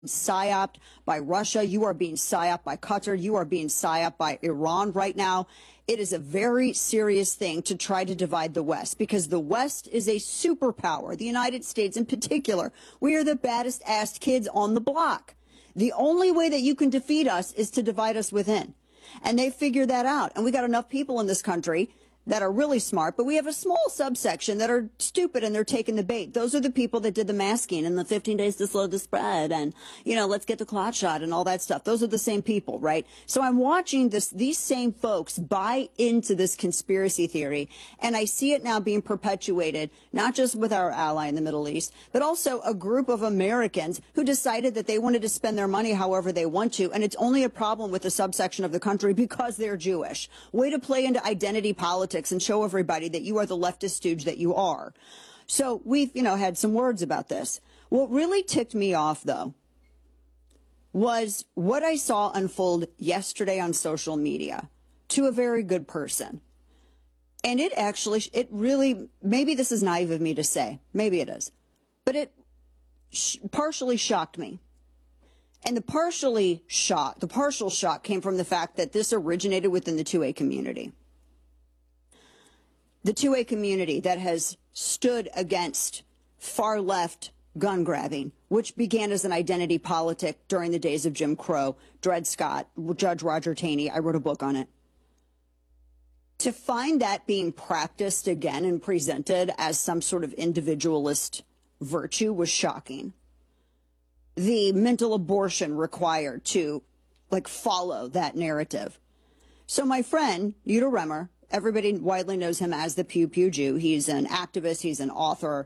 psyoped by Russia. You are being psyoped by Qatar. You are being psyoped by Iran right now. It is a very serious thing to try to divide the West, because the West is a superpower, the United States in particular. We are the baddest assed kids on the block. The only way that you can defeat us is to divide us within. And they figured that out. And we got enough people in this country that are really smart, but we have a small subsection that are stupid and they're taking the bait. Those are the people that did the masking and the 15 days to slow the spread and, you know, let's get the clot shot and all that stuff. Those are the same people, right? So I'm watching these same folks buy into this conspiracy theory, and I see it now being perpetuated, not just with our ally in the Middle East, but also a group of Americans who decided that they wanted to spend their money however they want to, and it's only a problem with a subsection of the country because they're Jewish. Way to play into identity politics and show everybody that you are the leftist stooge that you are. So we've, had some words about this. What really ticked me off, though, was what I saw unfold yesterday on social media to a very good person. And it really, maybe this is naive of me to say, maybe it is, but it partially shocked me. And the partial shock came from the fact that this originated within the 2A community. The 2A community that has stood against far left gun grabbing, which began as an identity politic during the days of Jim Crow, Dred Scott, Judge Roger Taney. I wrote a book on it. To find that being practiced again and presented as some sort of individualist virtue was shocking. The mental abortion required to follow that narrative. So my friend, Yuta Remmer, everybody widely knows him as the Pew Pew Jew. He's an activist. He's an author.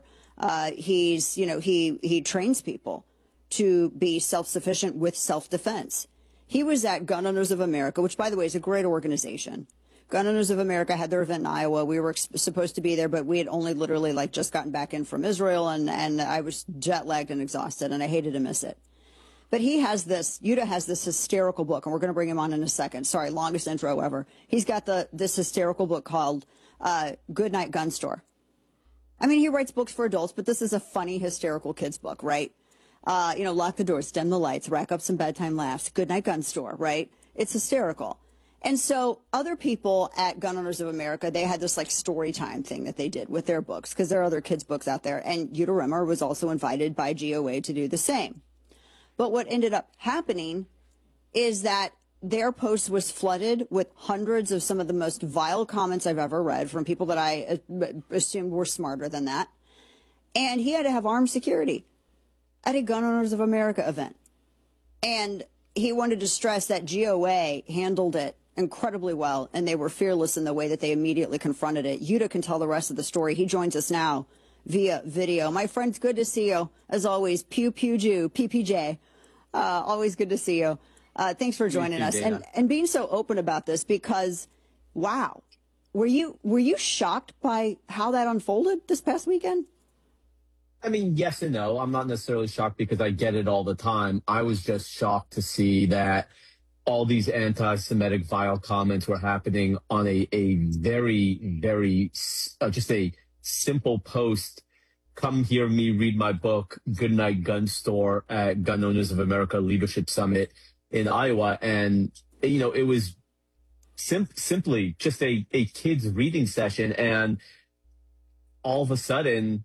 He trains people to be self-sufficient with self-defense. He was at Gun Owners of America, which, by the way, is a great organization. Gun Owners of America had their event in Iowa. We were supposed to be there, but we had only literally just gotten back in from Israel, and I was jet lagged and exhausted, and I hated to miss it. But Yuta has this hysterical book, and we're going to bring him on in a second. Sorry, longest intro ever. He's got this hysterical book called Goodnight Gun Store. I mean, he writes books for adults, but this is a funny, hysterical kid's book, right? Lock the doors, dim the lights, rack up some bedtime laughs. Goodnight Gun Store, right? It's hysterical. And so other people at Gun Owners of America, they had this story time thing that they did with their books, because there are other kids' books out there. And Yuta Remmer was also invited by GOA to do the same. But what ended up happening is that their post was flooded with hundreds of some of the most vile comments I've ever read from people that I assumed were smarter than that. And he had to have armed security at a Gun Owners of America event. And he wanted to stress that GOA handled it incredibly well, and they were fearless in the way that they immediately confronted it. Yuta can tell the rest of the story. He joins us now via video. My friends, good to see you. As always, Pew Pew Jew, PPJ. Always good to see you. Thanks for joining us and being so open about this, because, wow, were you shocked by how that unfolded this past weekend? I mean, yes and no. I'm not necessarily shocked because I get it all the time. I was just shocked to see that all these anti-Semitic vile comments were happening on a very, very, just a simple post. Come hear me read my book, Goodnight Gun Store, at Gun Owners of America Leadership Summit in Iowa. And, it was simply just a kid's reading session. And all of a sudden,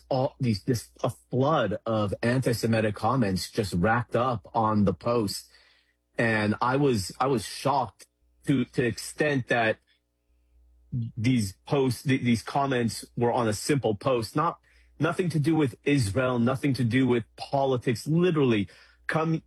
a flood of anti-Semitic comments just racked up on the post. And I was shocked to the extent that these comments were on a simple post, nothing to do with Israel, nothing to do with politics. Literally, come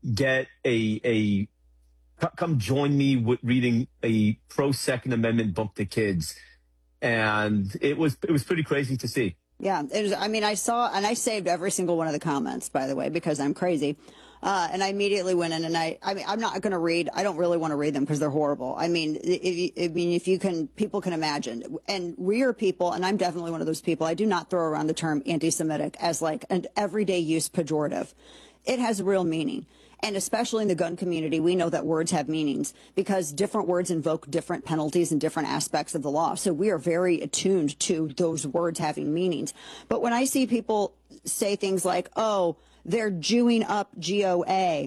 join me with reading a pro-Second Amendment book to kids. And it was pretty crazy to see. Yeah, I saw, and I saved every single one of the comments, by the way, because I'm crazy. And I immediately went in, and I'm not going to read. I don't really want to read them because they're horrible. People can imagine. And we are people, and I'm definitely one of those people. I do not throw around the term anti-Semitic as an everyday use pejorative. It has real meaning. And especially in the gun community, we know that words have meanings because different words invoke different penalties and different aspects of the law. So we are very attuned to those words having meanings. But when I see people say things like, oh, They're Jewing up GOA.